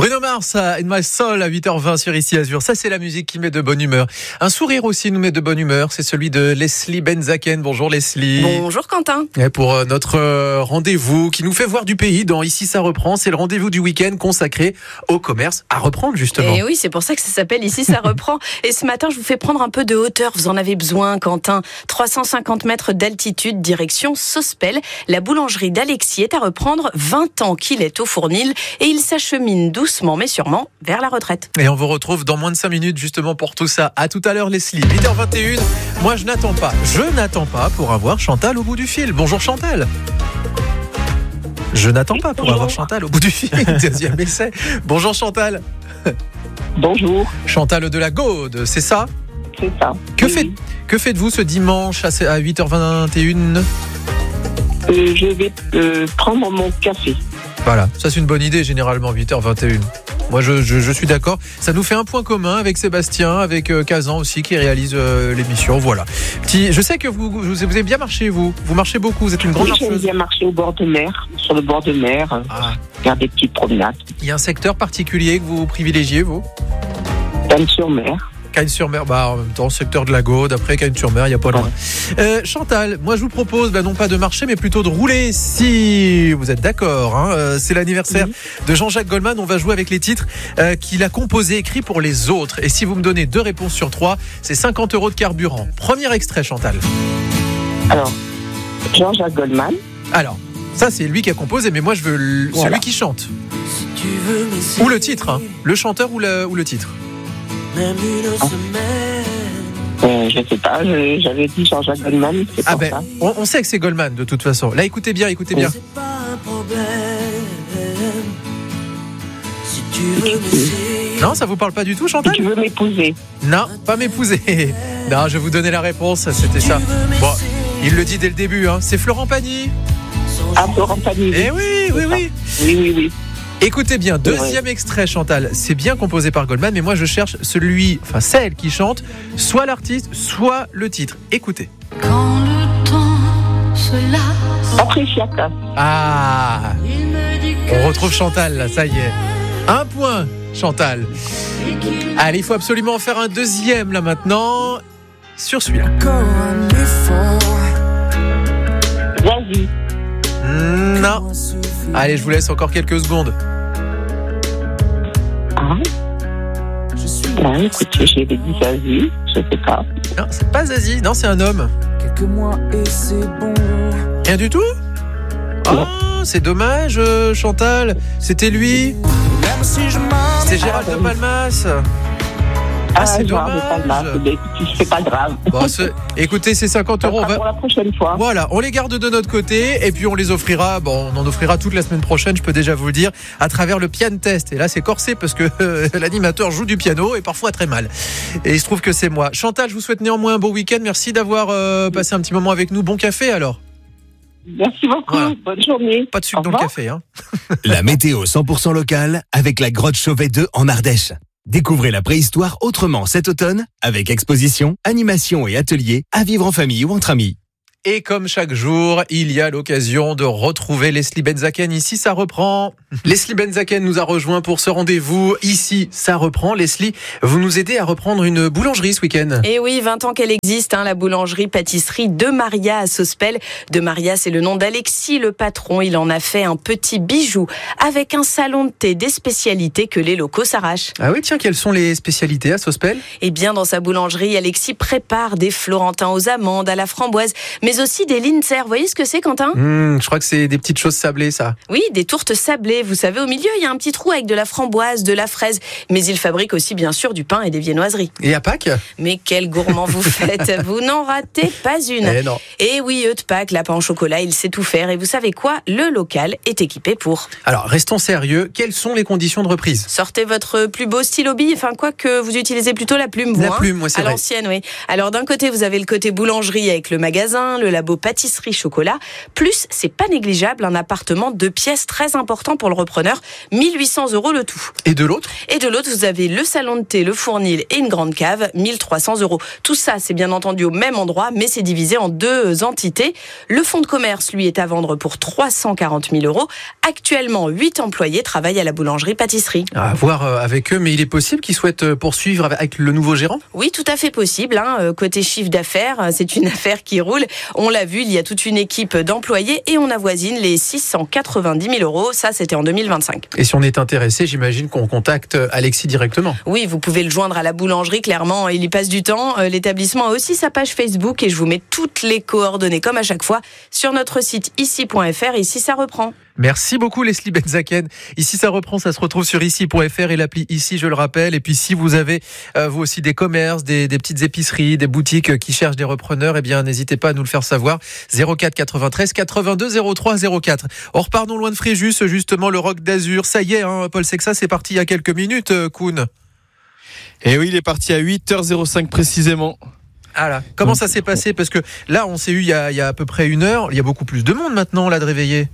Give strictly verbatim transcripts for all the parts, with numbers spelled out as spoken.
Bruno Mars, In My Soul à huit heures vingt sur Ici Azur. Ça, c'est la musique qui met de bonne humeur. Un sourire aussi nous met de bonne humeur. C'est celui de Leslie Benzaken. Bonjour Leslie. Bonjour Quentin. Et pour notre rendez-vous qui nous fait voir du pays dans Ici ça reprend, c'est le rendez-vous du week-end consacré au commerce à reprendre justement. Et oui, c'est pour ça que ça s'appelle Ici ça reprend. Et ce matin, je vous fais prendre un peu de hauteur. Vous en avez besoin, Quentin. trois cent cinquante mètres d'altitude, direction Sospel. La boulangerie d'Alexis est à reprendre. vingt ans qu'il est au fournil et il s'achemine doucement mais sûrement vers la retraite. Et on vous retrouve dans moins de cinq minutes justement pour tout ça. À tout à l'heure Leslie, huit heures vingt et une. Moi je n'attends pas, je n'attends pas pour avoir Chantal au bout du fil. Bonjour Chantal. Je n'attends pas pour avoir Chantal au bout du fil. Deuxième essai. Bonjour Chantal. Bonjour. Chantal de la Gaude, c'est ça ? C'est ça. Que, oui, fait, oui. que faites-vous ce dimanche à huit heures vingt et une ? euh, Je vais euh, prendre mon café. Voilà, ça c'est une bonne idée généralement, huit heures vingt et une. Moi je, je, je suis d'accord, ça nous fait un point commun avec Sébastien, avec euh, Kazan aussi qui réalise euh, l'émission, voilà. Petit, je sais que vous, vous, vous avez bien marché vous, vous marchez beaucoup, vous êtes une grande Oui, j'aime marcheuse. bien marcher au bord de mer, sur le bord de mer, Ah. faire des petites promenades. Il y a un secteur particulier que vous privilégiez vous ? Cannes-sur-Mer. Cannes-sur-Mer, bah en même temps, secteur de la Gaude, après Cannes-sur-Mer, il n'y a pas loin. Euh, Chantal, moi je vous propose bah, non pas de marcher, mais plutôt de rouler, si vous êtes d'accord. Hein, euh, c'est l'anniversaire mmh. de Jean-Jacques Goldman, on va jouer avec les titres euh, qu'il a composés, écrits pour les autres. Et si vous me donnez deux réponses sur trois, c'est cinquante euros de carburant. Premier extrait, Chantal. Alors, Jean-Jacques Goldman. Alors, ça c'est lui qui a composé, mais moi je veux l- voilà. celui qui chante. Ou le titre, hein, le chanteur ou le, ou le titre. Même une Ah. semaine. Euh, je sais pas, je- j'avais dit Jean-Jacques Goldman, c'est Ah pour ben, ça. on, on sait que c'est Goldman de toute façon. Là, écoutez bien, écoutez bien. C'est pas un problème. Si tu veux m'essayer. Non, ça vous parle pas du tout, Si Chantal ? tu veux m'épouser. Non, pas m'épouser. Non, je vais vous donner la réponse, c'était ça. Bon, il le dit dès le début, hein. C'est Florent Pagny. Ah, Florent Pagny. Eh oui, oui, oui. Oui, oui, oui. Écoutez bien, deuxième extrait, Chantal. C'est bien composé par Goldman, mais moi je cherche celui, enfin celle qui chante, soit l'artiste, soit le titre. Écoutez. Quand le temps se lasse, Patricia Cass. Ah, il me dit que on retrouve Chantal, là, ça y est. Un point, Chantal. Allez, il faut absolument en faire un deuxième, là, maintenant, sur celui-là. Encore un effort. Vas-y. Non. Allez, je vous laisse encore quelques secondes. Ah. Bah, écoutez, j'ai dit Zazie, je sais pas. Non, c'est pas Zazie, non, c'est un homme. Quelques mois et c'est bon. Rien du tout ? Oh, c'est dommage, euh, Chantal. C'était lui. Même si je m'en C'était Gérald de Palmas. Ah, c'est genre, c'est pas dommage. grave, mais c'est pas grave. Bon, ce- écoutez, c'est cinquante Ça euros. On sera va- pour la prochaine fois. Voilà, on les garde de notre côté et puis on les offrira. Bon, on en offrira toute la semaine prochaine, je peux déjà vous le dire, à travers le piano test. Et là, c'est corsé parce que euh, l'animateur joue du piano et parfois très mal. Et il se trouve que c'est moi. Chantal, je vous souhaite néanmoins un beau week-end. Merci d'avoir euh, passé un petit moment avec nous. Bon café alors. Merci beaucoup. Voilà. Bonne journée. Pas de sucre Au dans le revoir. café, hein. La météo cent pour cent locale avec la grotte Chauvet deux en Ardèche. Découvrez la préhistoire autrement cet automne avec exposition, animation et ateliers à vivre en famille ou entre amis. Et comme chaque jour, il y a l'occasion de retrouver Leslie Benzaken. Ici, ça reprend. Leslie Benzaken nous a rejoint pour ce rendez-vous. Ici, ça reprend. Leslie, vous nous aidez à reprendre une boulangerie ce week-end. Et oui, vingt ans qu'elle existe, hein, la boulangerie-pâtisserie de Maria à Sospel. De Maria, c'est le nom d'Alexis, le patron. Il en a fait un petit bijou avec un salon de thé des spécialités que les locaux s'arrachent. Ah oui, tiens, quelles sont les spécialités à Sospel ? Et bien, dans sa boulangerie, Alexis prépare des florentins aux amandes, à la framboise, mais aussi des linzer. Vous voyez ce que c'est, Quentin ? Mmh, je crois que c'est des petites choses sablées, ça. Oui, des tourtes sablées. Vous savez, au milieu, il y a un petit trou avec de la framboise, de la fraise. Mais il fabrique aussi, bien sûr, du pain et des viennoiseries. Et à Pâques ? Mais quel gourmand vous faites. Vous n'en ratez pas une. Eh non. Et oui, eux de Pâques, lapin au chocolat, il sait tout faire. Et vous savez quoi ? Le local est équipé pour. Alors, restons sérieux. Quelles sont les conditions de reprise ? Sortez votre plus beau stylo bille. Enfin, quoi que vous utilisez plutôt la plume, vous. La hein, plume, moi, c'est à vrai. l'ancienne, oui. Alors, d'un côté, vous avez le côté boulangerie avec le magasin, le le labo pâtisserie chocolat. Plus, c'est pas négligeable, un appartement deux pièces très important pour le repreneur, mille huit cents euros le tout. Et de l'autre ? Et de l'autre, vous avez le salon de thé, le fournil et une grande cave, mille trois cents euros. Tout ça, c'est bien entendu au même endroit, mais c'est divisé en deux entités. Le fonds de commerce, lui, est à vendre pour trois cent quarante mille euros. Actuellement, huit employés travaillent à la boulangerie-pâtisserie. À voir avec eux, mais il est possible qu'ils souhaitent poursuivre avec le nouveau gérant ? Oui, tout à fait possible. Hein. Côté chiffre d'affaires, c'est une affaire qui roule. On l'a vu, il y a toute une équipe d'employés et on avoisine les six cent quatre-vingt-dix mille euros. Ça, c'était en deux mille vingt-cinq. Et si on est intéressé, j'imagine qu'on contacte Alexis directement. Oui, vous pouvez le joindre à la boulangerie, clairement, il y passe du temps. L'établissement a aussi sa page Facebook et je vous mets toutes les coordonnées, comme à chaque fois, sur notre site ici point f r. Ici, ça reprend. Merci beaucoup Leslie Benzaken. Ici ça reprend, ça se retrouve sur ici point f r et l'appli Ici, je le rappelle. Et puis si vous avez euh, vous aussi des commerces, des, des petites épiceries, des boutiques qui cherchent des repreneurs, eh bien n'hésitez pas à nous le faire savoir. zéro quatre quatre-vingt-treize quatre-vingt-deux zéro trois zéro quatre. On repart non loin de Fréjus, justement le Rock d'Azur. Ça y est, hein, Paul Sexa, c'est parti il y a quelques minutes, euh, Koun. Et oui, il est parti à huit heures zéro cinq précisément. Ah là, comment ça s'est passé ? Parce que là, on s'est eu il y, a, il y a à peu près une heure. Il y a beaucoup plus de monde maintenant là de réveiller.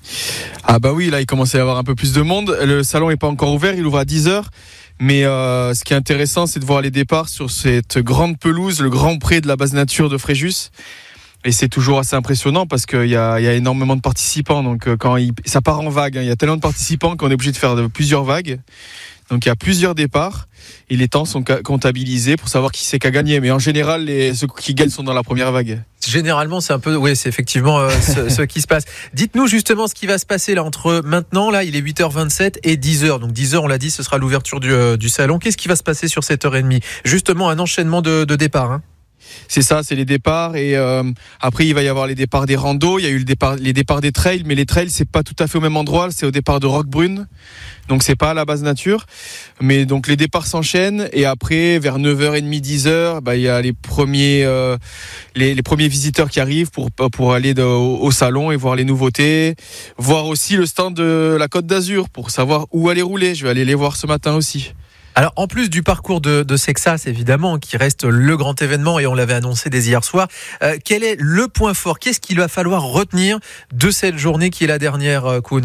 Ah bah oui, là il commence à y avoir un peu plus de monde. Le salon n'est pas encore ouvert, il ouvre à dix heures. Mais euh, ce qui est intéressant, c'est de voir les départs sur cette grande pelouse, le grand pré de la base nature de Fréjus. Et c'est toujours assez impressionnant parce qu'il y a, il y a énormément de participants. Donc quand il, ça part en vague, hein. Il y a tellement de participants qu'on est obligé de faire de, plusieurs vagues. Donc il y a plusieurs départs et les temps sont comptabilisés pour savoir qui c'est qui a gagné. Mais en général, les, ceux qui gagnent sont dans la première vague. Généralement, c'est un peu, oui, c'est effectivement euh, ce, ce qui se passe. Dites-nous justement ce qui va se passer là entre maintenant, là, il est huit heures vingt-sept et dix heures. Donc dix heures, on l'a dit, ce sera l'ouverture du, euh, du salon. Qu'est-ce qui va se passer sur cette heure et demie ? Justement, un enchaînement de, de départs. Hein. C'est ça, c'est les départs et euh, après il va y avoir les départs des randos, il y a eu le départ, les départs des trails, mais les trails c'est pas tout à fait au même endroit, c'est au départ de Roquebrune, donc c'est pas à la base nature, mais donc les départs s'enchaînent et après vers neuf heures trente, dix heures, bah il y a les premiers euh, les, les premiers visiteurs qui arrivent pour pour aller de, au, au salon et voir les nouveautés, voir aussi le stand de la Côte d'Azur pour savoir où aller rouler. Je vais aller les voir ce matin aussi. Alors, en plus du parcours de, de Sexas, évidemment, qui reste le grand événement et on l'avait annoncé dès hier soir, euh, quel est le point fort ? Qu'est-ce qu'il va falloir retenir de cette journée qui est la dernière, euh, Koun ?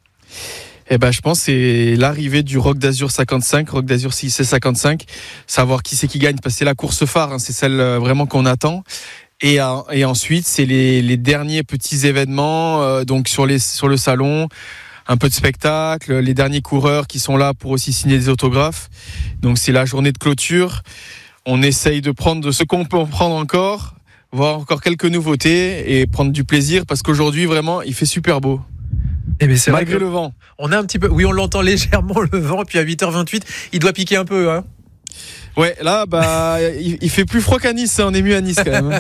Eh ben, je pense que c'est l'arrivée du Rock d'Azur cinquante-cinq, Rock d'Azur six C cinquante-cinq, savoir qui c'est qui gagne, parce que c'est la course phare, hein, c'est celle vraiment qu'on attend. Et, et ensuite, c'est les, les derniers petits événements, euh, donc sur, les, sur le salon, un peu de spectacle, les derniers coureurs qui sont là pour aussi signer des autographes. Donc c'est la journée de clôture. On essaye de prendre de ce qu'on peut en prendre encore, voir encore quelques nouveautés et prendre du plaisir parce qu'aujourd'hui vraiment il fait super beau. Eh bien, c'est malgré vrai que le vent. On a un petit peu, oui, on l'entend légèrement le vent et puis à huit heures vingt-huit, il doit piquer un peu, hein. Ouais, là, bah, il, il fait plus froid qu'à Nice, on est mieux à Nice quand même.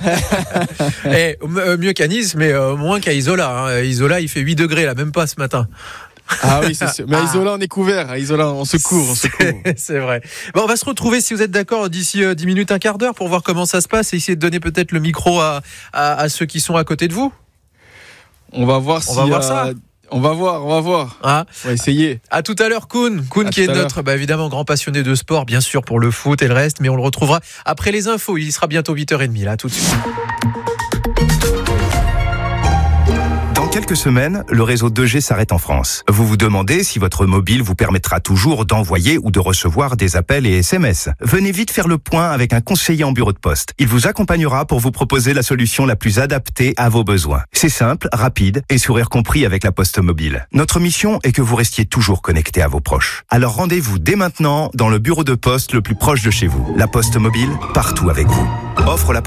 Eh, mieux qu'à Nice, mais euh, moins qu'à Isola. Hein. Isola, il fait huit degrés, là, même pas ce matin. Ah oui, c'est sûr. Mais à Isola, on est couvert. À Isola, on se court, on se court. C'est vrai. Bon, on va se retrouver, si vous êtes d'accord, d'ici euh, dix minutes, un quart d'heure pour voir comment ça se passe et essayer de donner peut-être le micro à, à, à ceux qui sont à côté de vous. On va voir on si. va voir euh, ça. On va voir, on va voir. Ah. On va essayer. À tout à l'heure, Koun. Koun à qui est notre, bah, évidemment, grand passionné de sport, bien sûr, pour le foot et le reste, mais on le retrouvera après les infos. Il sera bientôt huit heures trente, là, tout de suite. Dans quelques semaines, le réseau deux G s'arrête en France. Vous vous demandez si votre mobile vous permettra toujours d'envoyer ou de recevoir des appels et S M S. Venez vite faire le point avec un conseiller en bureau de poste. Il vous accompagnera pour vous proposer la solution la plus adaptée à vos besoins. C'est simple, rapide et sourire compris avec la Poste Mobile. Notre mission est que vous restiez toujours connecté à vos proches. Alors rendez-vous dès maintenant dans le bureau de poste le plus proche de chez vous. La Poste Mobile, partout avec vous. Offre la